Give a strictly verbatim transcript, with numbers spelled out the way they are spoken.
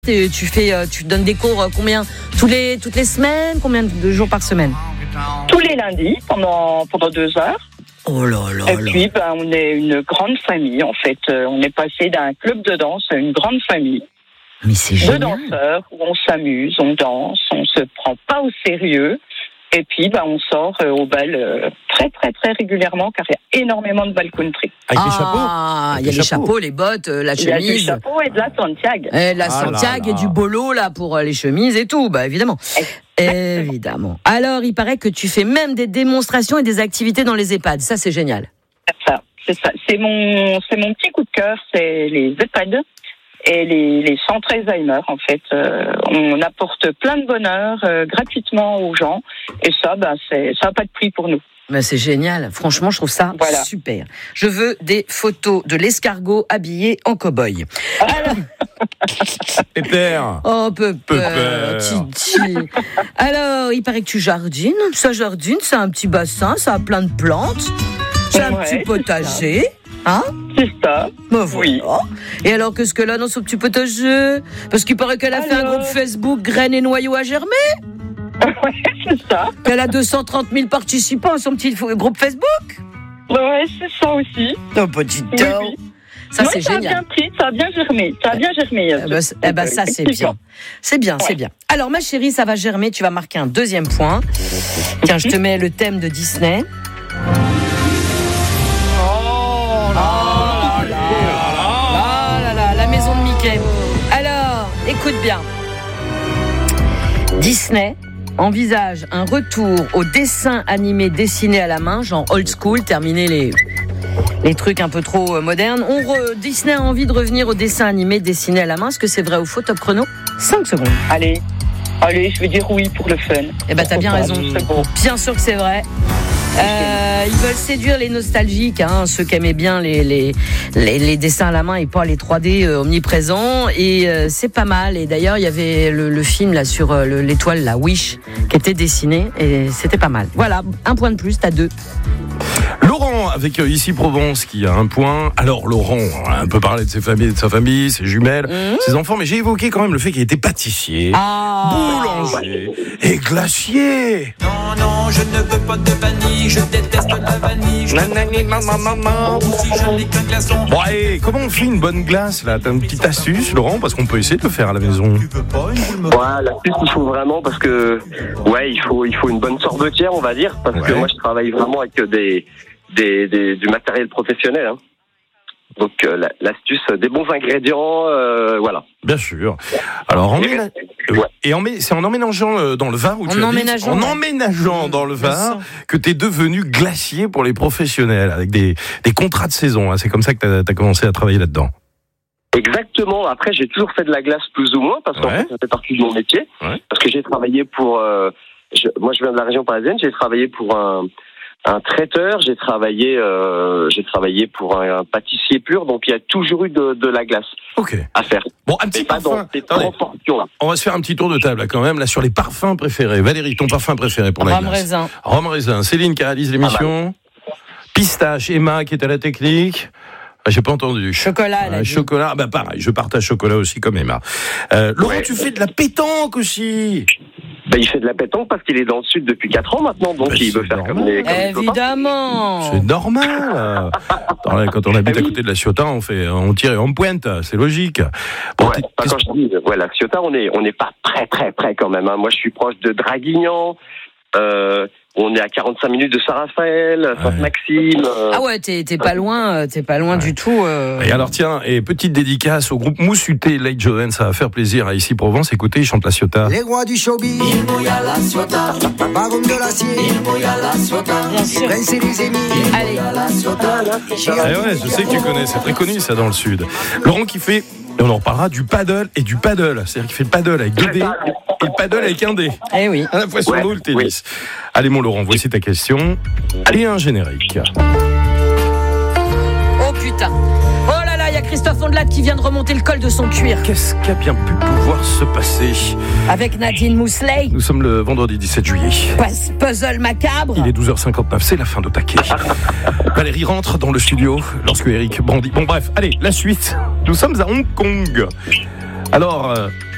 Et tu fais, tu donnes des cours combien tous les, toutes les semaines, combien de jours par semaine? Tous les lundis, pendant, pendant deux heures. Oh là là Et là. puis, ben, on est une grande famille, en fait. Euh, on est passé d'un club de danse à une grande famille. Mais c'est De génial. danseurs, où on s'amuse, on danse, on se prend pas au sérieux. Et puis, ben, on sort euh, au bal euh, très, très, très régulièrement, car il y a énormément de bal country. Avec des chapeaux. Ah, il y a Des les chapeaux. chapeaux, les bottes, euh, la Il y a du chemise. chapeau et de la Santiago. Et la Ah Santiago là et là. du bolo là pour euh, les chemises et tout, bah évidemment. Évidemment. Alors, il paraît que tu fais même des démonstrations et des activités dans les EHPAD. Ça, c'est génial. C'est ça, c'est ça. C'est mon, c'est mon petit coup de cœur, c'est les EHPAD et les, les centres Alzheimer, en fait. Euh, on apporte plein de bonheur euh, gratuitement aux gens. Et ça, ben, c'est, ça n'a pas de prix pour nous. Ben, c'est génial. Franchement, je trouve ça Voilà. super. Je veux des photos de l'escargot habillé en cow-boy. Alors, Pépère. oh, peu Pépère. Titi. Alors, il paraît que tu jardines. Ça jardine, c'est un petit bassin, ça a plein de plantes. C'est un Ouais, petit c'est potager. Hein? C'est ça. Ben Oui. voilà. Et alors, qu'est-ce qu'elle a dans son petit potager? Parce qu'il paraît qu'elle a fait un Alors groupe Facebook Graines et noyaux à germer. Ouais, c'est ça. Qu'elle a deux cent trente mille participants à son petit fo- groupe Facebook. Ouais, c'est ça aussi. Oh, petit Oui, temps. oui. Ça, Ouais, c'est ça a génial. bien pris, ça a bien germé. Ça a bien germé. Eh ben, c'est- eh ben, ça, c'est bien. C'est bien, c'est Ouais. bien. Alors, ma chérie, ça va germer. Tu vas marquer un deuxième point. Tiens, je te mets le thème de Disney. Oh là là, Ah là là, la maison de Mickey. Alors, écoute bien. Disney envisage un retour au dessin animé dessiné à la main, genre old school, terminer les, les trucs un peu trop euh, modernes. On re- Disney a envie de revenir au dessin animé dessiné à la main. Est-ce que c'est vrai ou faux? Top chrono, cinq secondes. Allez, allez, je vais dire oui pour le fun. Eh ben, t'as bien raison. C'est bon. Bien sûr que c'est vrai. Euh, ils veulent séduire les nostalgiques, hein, ceux qui aimaient bien les, les, les, les dessins à la main et pas les trois D euh, omniprésents. Et euh, c'est pas mal. Et d'ailleurs, il y avait le, le film là sur euh, le- l'étoile, la Wish, qui était dessiné et c'était pas mal. Voilà, un point de plus, t'as deux. Laurent, avec euh, Ici Provence, qui a un point. Alors, Laurent, on a un peu parlé de ses familles, de sa famille, ses jumelles, Mmh. ses enfants, mais j'ai évoqué quand même le fait qu'il était pâtissier, Ah, boulanger et glacier. Non, non, je ne veux pas de vanille, je déteste la vanille. Je Nanani, nanana. si je n'ai qu'un glaçon. Bon, allez, comment on fait une bonne glace, là? T'as une petite astuce, Laurent? Parce qu'on peut essayer de le faire à la maison. Tu veux pas une boule me- Ouais, l'astuce, il faut vraiment, parce que, ouais, il faut, il faut une bonne sorbetière, on va dire, parce que Ouais. moi, je travaille vraiment avec des, des, des du matériel professionnel, hein. Donc, euh, la- l'astuce, des bons ingrédients, euh, voilà. Bien sûr. Alors, en Et- ména- ouais. et en mé- c'est en emménageant euh, dans le Var où En tu habites, emménageant, en ouais. emménageant dans le Bien Var, sûr. que t'es devenu glacier pour les professionnels avec des, des contrats de saison. Hein. C'est comme ça que t'as, t'as commencé à travailler là-dedans. Exactement. Après, j'ai toujours fait de la glace plus ou moins, parce qu'en Ouais. fait, ça fait partie de mon métier. Ouais. Parce que j'ai travaillé pour, euh, je- moi, je viens de la région parisienne, j'ai travaillé pour un, un traiteur, j'ai travaillé, euh, j'ai travaillé pour un, un pâtissier pur, donc il y a toujours eu de, de la glace Ok. à faire. Bon, un petit Mais pas parfum. dans ces Attendez, proportions là. on va se faire un petit tour de table là, quand même, là, sur les parfums préférés. Valérie, ton parfum préféré pour la rhum glace? raisin. Rhum raisin. Céline qui réalise l'émission. Pistache. Emma qui est à la technique. Ah, j'ai pas entendu. Chocolat, elle a Ah, dit. chocolat, bah pareil, je partage chocolat aussi comme Emma. Euh, Laurent, Ouais. tu fais de la pétanque aussi. Ben, il fait de la pétanque parce qu'il est dans le sud depuis quatre ans maintenant, donc Ben, il veut c'est faire normal. comme les, comme les copains. Évidemment. C'est normal. Attends, là, quand on habite Ah à oui. côté de la Ciotat, on fait, on tire et on pointe. C'est logique. Bon, Ouais, t'es- enfin, quand je dis, ouais, la Ciotat, on est, on n'est pas très très près quand même, hein. Moi, je suis proche de Draguignan, euh, on est à quarante-cinq minutes de Saint-Raphaël, Sainte-Maxime. euh, Ah ouais, t'es, t'es pas loin, euh, t'es pas loin du tout. euh. Et alors tiens, et petite dédicace au groupe Moussuté Late Joven, ça va faire plaisir à Ici Provence. Écoutez, il chante la Ciotat. Les rois du showbiz, Il mouille à la Ciotat, baronne de l'acier, il mouille à la Ciotat, Bien sûr. prince et les émirs. Allez. à la Ciotat. Eh ouais, je sais que tu connais, c'est très connu ça dans le sud. Laurent qui fait, et on en reparlera, du paddle et du paddle. C'est-à-dire qu'il fait le paddle avec deux dés et le paddle avec un dé. Eh oui. À la fois sur Ouais, l'eau, le tennis. Allez mon Laurent, voici ta question. Et un générique. Oh putain. Oh là là, il y a Christophe Ondelat qui vient de remonter le col de son cuir. Qu'est-ce qui a bien pu pouvoir se passer? Avec Nadine Mousselet. Nous sommes le vendredi dix-sept juillet. Pas- Puzzle macabre. Il est douze heures cinquante-neuf, c'est la fin de Taquet. Valérie rentre dans le studio lorsque Eric brandit. Bon bref, allez, la suite. Nous sommes à Hong Kong. Alors, euh,